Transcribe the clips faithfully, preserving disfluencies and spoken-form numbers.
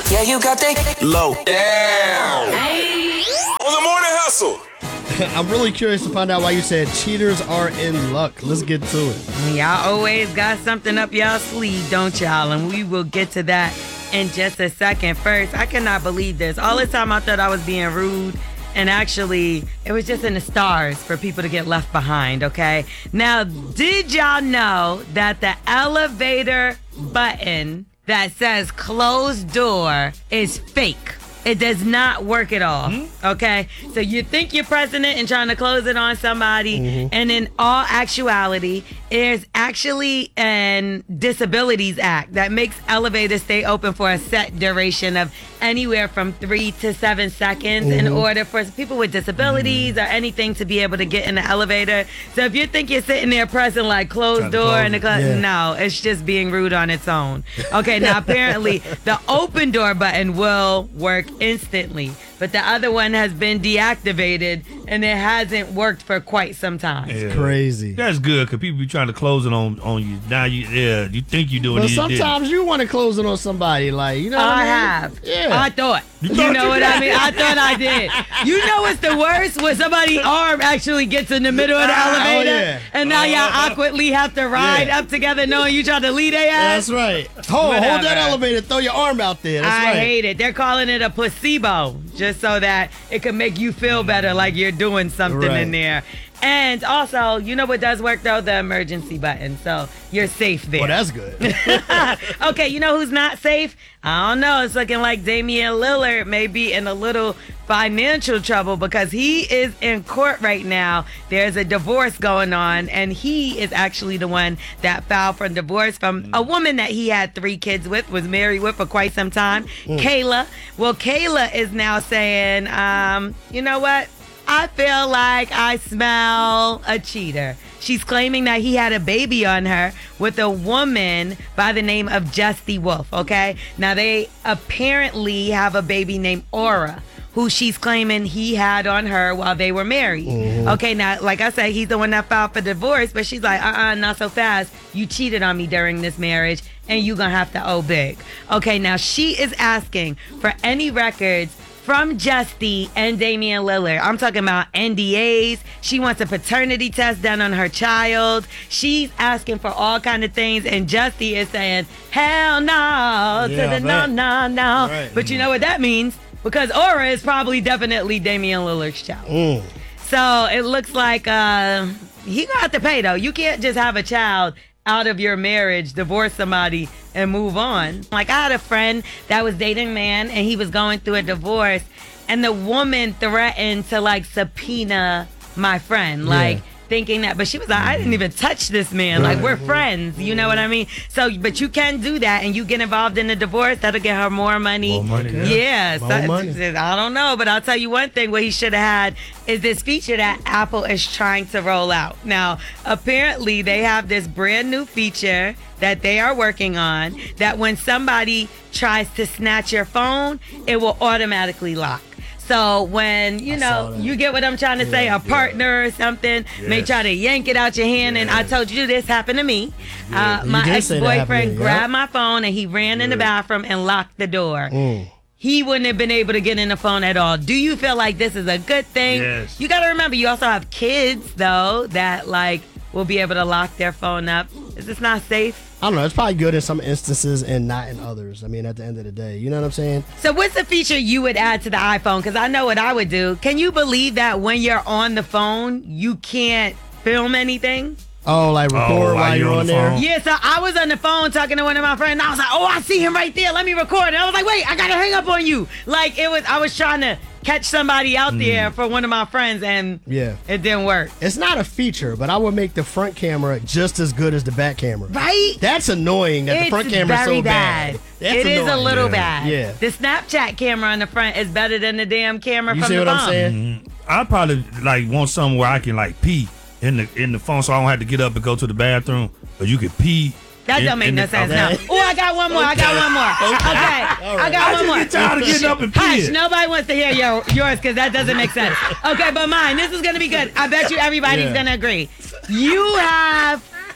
Yeah, you got that low. Damn. On the morning hustle. I'm really curious to find out why you said cheaters are in luck. Let's get to it. Y'all always got something up y'all sleeve, don't y'all? And we will get to that in just a second. First, I cannot believe this. All this time I thought I was being rude, and actually it was just in the stars for people to get left behind, okay? Now, did y'all know that the elevator button that says closed door is fake? It does not work at all, mm-hmm. okay? So you think you're pressing it and trying to close it on somebody, mm-hmm. and in all actuality, there's actually an Disabilities Act that makes elevators stay open for a set duration of anywhere from three to seven seconds mm-hmm. in order for people with disabilities mm-hmm. or anything to be able to get in the elevator. So if you think you're sitting there pressing like closed door and the close, yeah. no, it's just being rude on its own. Okay, now apparently the open door button will work instantly, but the other one has been deactivated and it hasn't worked for quite some time. It's yeah. crazy. That's good because people be trying to close it on, on you. Now you yeah, you think you're doing it. But sometimes you want to close it on somebody, like you know. What I, I mean? have. Yeah. I thought. You, you thought know you what did? I mean? I thought I did. You know what's the worst? When somebody's arm actually gets in the middle of the elevator, oh, yeah. and now y'all awkwardly have to ride yeah. up together, knowing you trying to lead their ass. That's right. Hold, hold that elevator. Throw your arm out there. That's I right. hate it. They're calling it a placebo, just so that it can make you feel better, like you're doing something right. in there. And also, you know what does work though? The emergency button. So you're safe there. Well, that's good. Okay, you know who's not safe? I don't know. It's looking like Damian Lillard may be in a little financial trouble because he is in court right now. There's a divorce going on, and he is actually the one that filed for divorce from a woman that he had three kids with, was married with for quite some time, mm. Kayla. Well, Kayla is now saying, um, you know what? I feel like I smell a cheater. She's claiming that he had a baby on her with a woman by the name of Justy Wolf, okay? Now, they apparently have a baby named Aura, who she's claiming he had on her while they were married. Mm-hmm. Okay, now, like I said, he's the one that filed for divorce, but she's like, uh-uh, not so fast. You cheated on me during this marriage, and you're going to have to owe big. Okay, now, she is asking for any records from Justy and Damian Lillard. I'm talking about N D As. She wants a paternity test done on her child. She's asking for all kind of things, and Justy is saying, hell no, to Yeah, the no, no, no. Right. But you know what that means? Because Aura is probably definitely Damian Lillard's child. Mm. So it looks like uh, he gonna have to pay, though. You can't just have a child out of your marriage, divorce somebody, and move on. Like, I had a friend that was dating a man, and he was going through a divorce, and the woman threatened to, like, subpoena my friend, like, yeah. thinking that, but she was like, I didn't even touch this man. Like, we're friends, you know what I mean? So, but you can do that, and you get involved in the divorce, that'll get her more money. More money, yeah. Yeah, More so, money. I don't know, but I'll tell you one thing, what he should have had is this feature that Apple is trying to roll out. Now, apparently, they have this brand new feature that they are working on that when somebody tries to snatch your phone, it will automatically lock. So when, you I know, you get what I'm trying to yeah, say, a yeah. partner or something Yes. may try to yank it out your hand. Yes. And I told you this happened to me. Yeah. Uh, You my did say that happened to ex-boyfriend you, grabbed yeah. my phone and he ran in the Yeah. bathroom and locked the door. Mm. He wouldn't have been able to get in the phone at all. Do you feel like this is a good thing? Yes. You got to remember, you also have kids, though, that, like, will be able to lock their phone up. Is this not safe? I don't know. It's probably good in some instances and not in others. I mean, at the end of the day, you know what I'm saying? So what's the feature you would add to the iPhone? Because I know what I would do. Can you believe that when you're on the phone, you can't film anything? Oh, like record Oh, while you're on, the there? phone? Yeah, so I was on the phone talking to one of my friends, and I was like, oh, I see him right there. Let me record. And I was like, wait, I got to hang up on you. Like, it was, I was trying to catch somebody out there for one of my friends, and Yeah. it didn't work. It's not a feature, but I would make the front camera just as good as the back camera. Right? That's annoying that It's the front camera's very so bad. bad. That's It is a annoying. little Yeah. bad. Yeah. The Snapchat camera on the front is better than the damn camera You from see the what I'm phone. saying? I probably like want something where I can like pee in the in the phone, so I don't have to get up and go to the bathroom. But you can pee. That in- don't make in no the- sense okay. now. Oh, I got one more. I got one more. Okay. All right. I got I one just more. get tired of getting up and Hush, peeing. nobody wants to hear your, yours because that doesn't make sense. Okay, but mine, this is going to be good. I bet you everybody's Yeah. going to agree. You have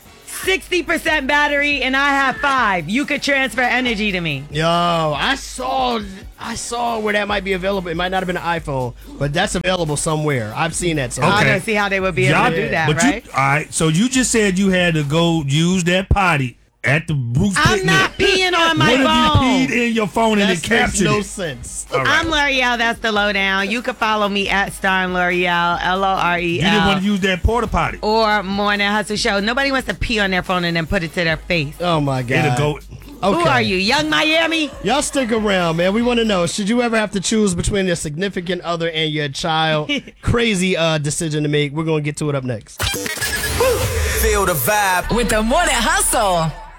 sixty percent battery and I have five. You could transfer energy to me. Yo, I saw I saw where that might be available. It might not have been an iPhone, but that's available somewhere. I've seen that somewhere. I Okay. don't see how they would be able Y'all- to do that, but right? You, all right. So you just said you had to go use that potty at the Bruce I'm picnic. not peeing on my What if phone. you peed in your phone and That it makes captured no it? sense. All right. I'm L'Oreal. That's the lowdown. You can follow me at Star and L'Oreal, L O R E You didn't want to L, use that porta potty. or Morning Hustle Show. Nobody wants to pee on their phone and then put it to their face. Oh my God. It'll go. Okay. Who are you, Young Miami? Y'all stick around, man. We want to know, should you ever have to choose between your significant other and your child? Crazy uh, decision to make. We're going to get to it up next. Feel the vibe. With the Morning Hustle.